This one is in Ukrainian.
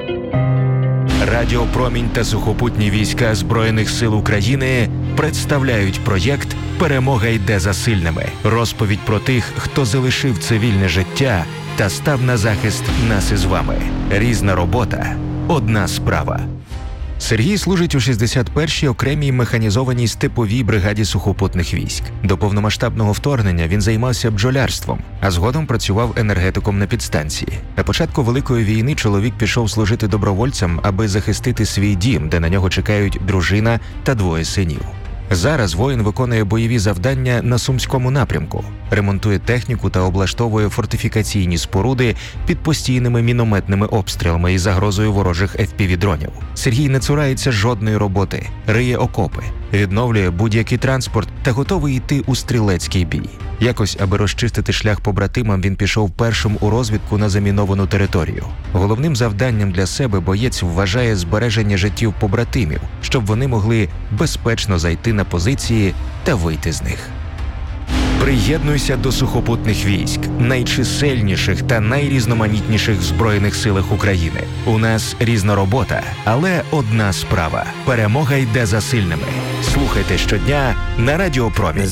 Радіо Промінь та сухопутні війська Збройних сил України представляють проєкт «Перемога йде за сильними». Розповідь про тих, хто залишив цивільне життя та став на захист нас із вами. Різна робота – одна справа. Сергій служить у 61-й окремій механізованій степовій бригаді сухопутних військ. До повномасштабного вторгнення він займався бджолярством, а згодом працював енергетиком на підстанції. На початку Великої війни чоловік пішов служити добровольцем, аби захистити свій дім, де на нього чекають дружина та 2 синів. Зараз воїн виконує бойові завдання на Сумському напрямку, ремонтує техніку та облаштовує фортифікаційні споруди під постійними мінометними обстрілами і загрозою ворожих FPV-дронів. Сергій не цурається жодної роботи, риє окопи, відновлює будь-який транспорт та готовий йти у стрілецький бій. Якось, аби розчистити шлях побратимам, він пішов першим у розвідку на заміновану територію. Головним завданням для себе боєць вважає збереження життів побратимів, щоб вони могли безпечно зайти на позиції та вийти з них. Приєднуйся до сухопутних військ, найчисельніших та найрізноманітніших в Збройних силах України. У нас різна робота, але одна справа. Перемога йде за сильними. Слухайте щодня на Радіо Промінь.